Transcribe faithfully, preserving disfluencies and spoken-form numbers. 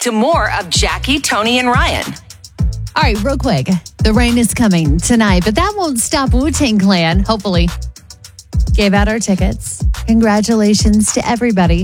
to more of Jackie, Tony, and Ryan. All right, real quick. The rain is coming tonight, but that won't stop Wu-Tang Clan, hopefully. Gave out our tickets. Congratulations to everybody